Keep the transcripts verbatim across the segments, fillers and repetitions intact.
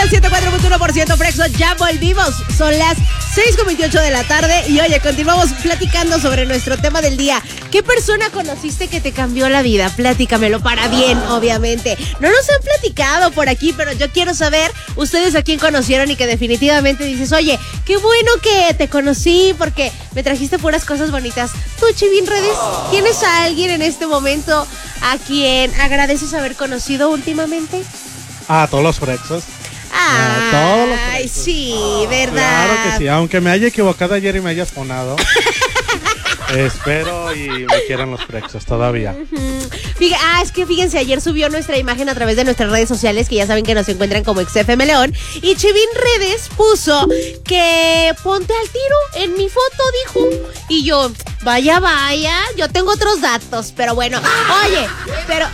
al ciento cuatro punto uno por ciento Frexo, ya volvimos. Son las seis con veintiocho de la tarde y oye, continuamos platicando sobre nuestro tema del día. ¿Qué persona conociste que te cambió la vida? Platícamelo para bien, obviamente. No nos han platicado por aquí, pero yo quiero saber ustedes a quién conocieron y que definitivamente dices, oye, qué bueno que te conocí porque me trajiste puras cosas bonitas. Tú, Chivín Redes, ¿tienes a alguien en este momento a quien agradeces haber conocido últimamente? A todos los Frexos. Ah, todos los ay, Frexos. sí, ¿verdad? Claro que sí, aunque me haya equivocado ayer y me hayas fonado. Espero y me quieran los Frexos todavía. Uh-huh. Fíj- ah, es que fíjense, ayer subió nuestra imagen a través de nuestras redes sociales, que ya saben que nos encuentran como X F M León, y Chivín Redes puso que ponte al tiro en mi foto, dijo, y yo, vaya, vaya, yo tengo otros datos, pero bueno, oye, pero...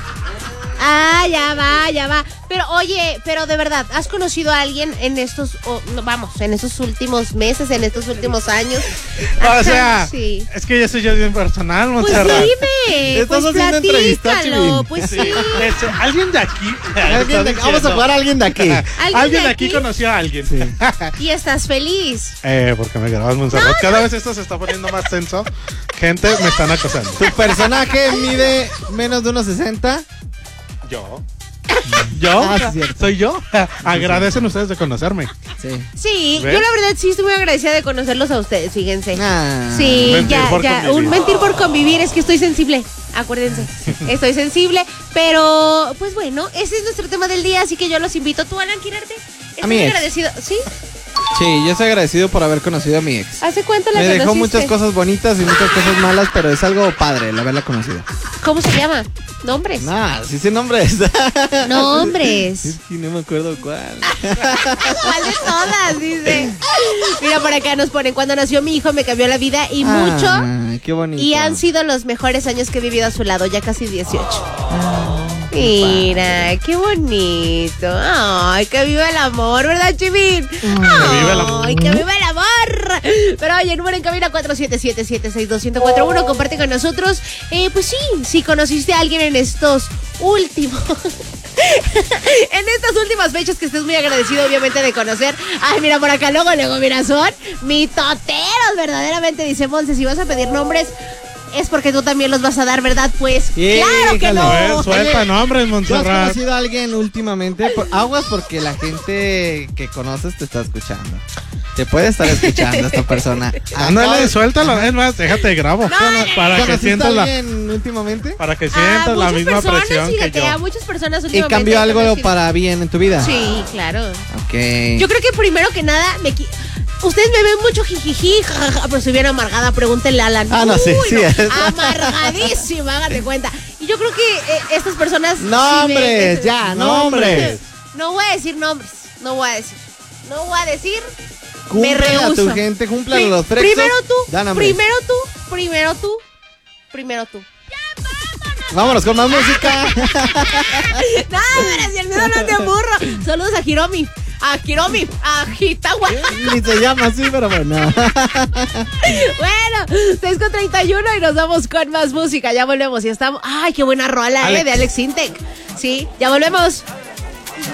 Ah, ya va, ya va. Pero oye, pero de verdad, ¿has conocido a alguien en estos, oh, no, vamos, en estos últimos meses, en estos últimos años? O sea, sí. Es que yo soy yo bien personal, Pues Montserrat. dime, Estás pues haciendo entrevista, platícalo, Chivín. pues sí. Este, alguien de aquí. Alguien de- vamos a jugar a alguien de aquí. Alguien de aquí conoció a alguien. Sí. Y estás feliz. Eh, porque me grabas, Montserrat. No, Cada vez esto se está poniendo más tenso. Gente, me están acosando. ¿Tu personaje mide menos de unos sesenta? Yo. ¿Yo? Ah, sí, cierto. ¿Soy yo? Agradecen ustedes de conocerme. Sí. Sí, ¿Ves? yo la verdad sí estoy muy agradecida de conocerlos a ustedes, fíjense. Ah. Sí, Mentir ya, por ya, convivir. un mentir por convivir, es que estoy sensible, acuérdense, estoy sensible, pero pues bueno, ese es nuestro tema del día, así que yo los invito. ¿Tú, Alan Quirarte? A Estoy mi ex. agradecido, ¿sí? Sí, yo estoy agradecido por haber conocido a mi ex. ¿Hace cuánto la Me dejó conociste? muchas cosas bonitas y muchas cosas malas, pero es algo padre el haberla conocido. ¿Cómo se llama? ¿Nombres? Nah, sí sé nombres. Nombres. Es que no me acuerdo cuál. ¿Cuál de todas? Dice. Mira, por acá nos ponen, cuando nació mi hijo me cambió la vida y mucho. Ay, qué bonito. Y han sido los mejores años que he vivido a su lado, ya casi dieciocho. Mira, qué bonito. Ay, que viva el amor, ¿verdad, Chivín? Que viva el amor. Ay, que viva el amor. Pero oye, número en cabina cuatro siete siete, siete seis dos, uno cero cuatro uno. Comparte con nosotros. Eh, pues sí, si conociste a alguien en estos últimos... en estas últimas fechas que estés muy agradecido obviamente de conocer. Ay, mira por acá, luego, luego, mira, son mitoteros, verdaderamente, dice Monse. Si vas a pedir nombres, es porque tú también los vas a dar, ¿verdad? Pues, Sí, claro que híjole. no. Pues, suelta Oye, nombres, ¿tú has Montserrat. conocido a alguien últimamente? Por- aguas porque la gente que conoces te está escuchando. Te puede estar escuchando esta persona. Ándale, Acabas- suéltalo. Es más, déjate grabo. No, no, para que ¿Conociste sientas a la, alguien últimamente? para que A sientas la muchas misma personas, presión que fíjate, yo. a muchas personas ¿Y últimamente cambió he algo conocido. para bien en tu vida? Sí, claro. Ok. Yo creo que primero que nada, me qui- ustedes me ven mucho jijiji, jajaja, pero soy bien amargada, pregúntenle a Alan. Ah, no, sí, Uy, sí no, es. amargadísima, hágate cuenta. Y yo creo que eh, estas personas... Nombres, sí me- ya, nombres. No voy a decir nombres, no voy a decir. No voy a decir... Me Cúmplele a rehuso. tu gente, cúmplale a Pri- los frexos. primero tú, Da nombres. primero tú, primero tú, primero tú. Vámonos con más música. No, pero si el miedo no te aburro. Saludos a Hiromi, a Hiromi, a Hitawa. Ni se llama así, pero bueno. Bueno, seis con treinta y uno y nos vamos con más música. Ya volvemos y estamos. Ay, qué buena rola, Alex. eh, de Alex Intec. Sí, ya volvemos.